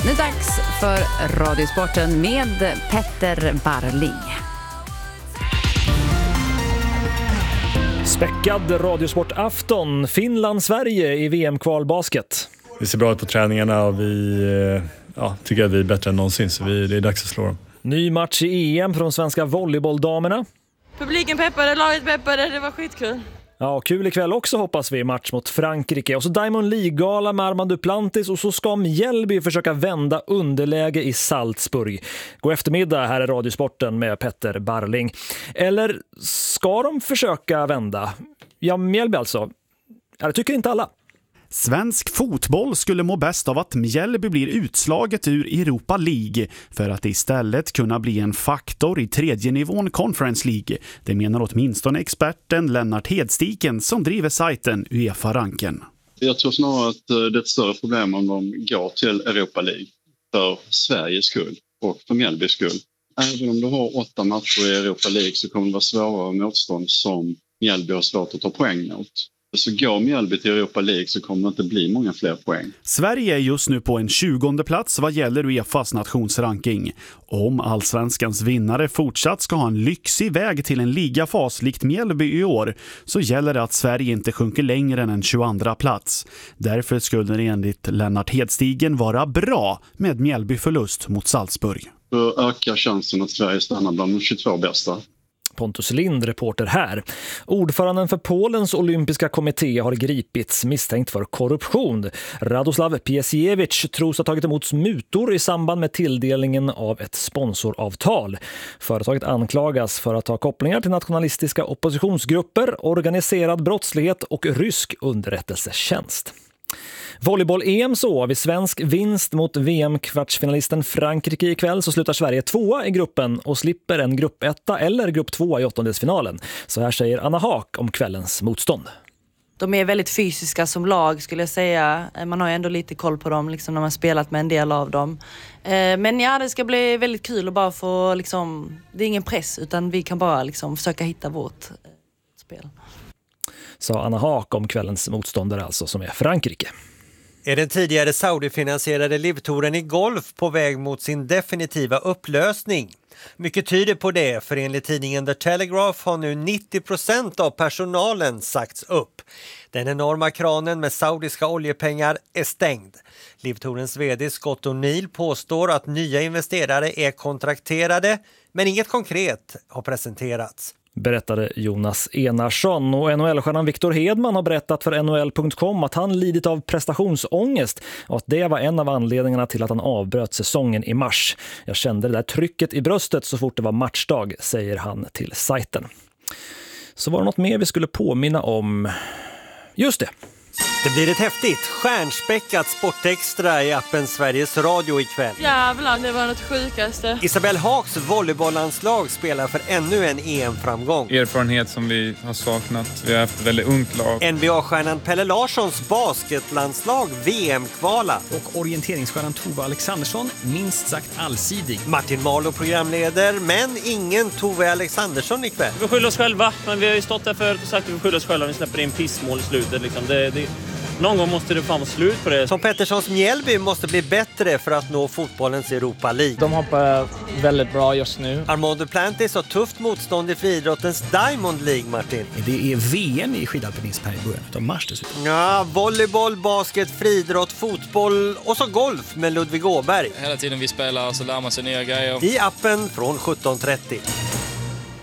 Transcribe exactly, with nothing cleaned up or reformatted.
Nu är det dags för Radiosporten med Petter Barling. Späckad Radiosportafton. Finland-Sverige i V M-kvalbasket. Vi ser bra ut på träningarna och vi ja, tycker att vi är bättre än någonsin, så vi, det är dags att slå dem. Ny match i E M från svenska volleybolldamerna. Publiken peppade, laget peppade, det var skitkul. Ja, kul ikväll också hoppas vi, match mot Frankrike. Och så Diamond League-gala med Armand Duplantis och så ska Mjällby försöka vända underläge i Salzburg. God eftermiddag, här är Radiosporten med Petter Barling. Eller ska de försöka vända? Ja, Mjällby alltså. Ja, det tycker inte alla. Svensk fotboll skulle må bäst av att Mjällby blir utslaget ur Europa League för att istället kunna bli en faktor i tredje nivån Conference League. Det menar åtminstone experten Lennart Hedstiken som driver sajten UEFA-ranken. Jag tror snarare att det är ett större problem om de går till Europa League för Sveriges skull och för Mjällbys skull. Även om du har åtta matcher i Europa League så kommer det vara svårare motstånd som Mjällby har svårt att ta poäng mot. Så går Mjällby till Europa League så kommer det inte bli många fler poäng. Sverige är just nu på en tjugonde plats vad gäller UEFAs nationsranking. Om allsvenskans vinnare fortsatt ska ha en lyxig väg till en ligafas likt Mjällby i år så gäller det att Sverige inte sjunker längre än en tjugoandra plats. Därför skulle det enligt Lennart Hedstigen vara bra med Mjällby förlust mot Salzburg. Då ökar chansen att Sverige stannar bland de tjugotvå bästa. Pontus Lind, reporter här. Ordföranden för Polens olympiska kommitté har gripits misstänkt för korruption. Radoslav Piesiewicz tros ha tagit emot mutor i samband med tilldelningen av ett sponsoravtal. Företaget anklagas för att ha kopplingar till nationalistiska oppositionsgrupper, organiserad brottslighet och rysk underrättelsetjänst. Volleyboll-E M så, vid svensk vinst mot V M-kvartsfinalisten Frankrike ikväll så slutar Sverige tvåa i gruppen och slipper en gruppetta eller grupp tvåa i åttondelsfinalen. Så här säger Anna Haak om kvällens motstånd. De är väldigt fysiska som lag skulle jag säga. Man har ju ändå lite koll på dem liksom, när man spelat med en del av dem. Men ja, det ska bli väldigt kul att bara få liksom, det är ingen press utan vi kan bara liksom försöka hitta vårt spel. Sa Anna Haak om kvällens motståndare alltså som är Frankrike. Är den tidigare Saudi-finansierade livtouren i golf på väg mot sin definitiva upplösning? Mycket tyder på det, för enligt tidningen The Telegraph har nu nittio procent av personalen sagts upp. Den enorma kranen med saudiska oljepengar är stängd. Livtourens vd Scott O'Neill påstår att nya investerare är kontrakterade, men inget konkret har presenterats. Berättade Jonas Enarsson, och N H L-stjärnan Victor Hedman har berättat för N H L punkt com att han lidit av prestationsångest och att det var en av anledningarna till att han avbröt säsongen i mars. Jag kände det där trycket i bröstet så fort det var matchdag, säger han till sajten. Så var det något mer vi skulle påminna om? Just det. Det blir ett häftigt, stjärnspäckat sportextra i appen Sveriges Radio ikväll. Jävlar, det var något sjukaste. Isabelle Haaks volleybollandslag spelar för ännu en E M-framgång. Erfarenhet som vi har saknat. Vi har haft ett väldigt ungt lag. N B A-stjärnan Pelle Larssons basketlandslag V M-kvala. Och orienteringsstjärnan Tove Alexandersson, minst sagt allsidig. Martin Marlow programleder, men ingen Tove Alexandersson ikväll. Vi skyller oss själva, men vi har ju stått där förut och sagt att vi skyller oss själva när vi släpper in pissmål i slutet. Liksom. Det, det... Någon gång måste det fan vara slut på det. Som Petterssons Mjällby måste bli bättre för att nå fotbollens Europa League. De hoppar väldigt bra just nu. Armand Duplantis har tufft motstånd i friidrottens Diamond League, Martin. Det är V M i skidalpinism här i början av mars dessutom. Ja, volleyboll, basket, friidrott, fotboll och så golf med Ludvig Åberg. Hela tiden vi spelar så lär man sig nya grejer. I appen från sjutton trettio.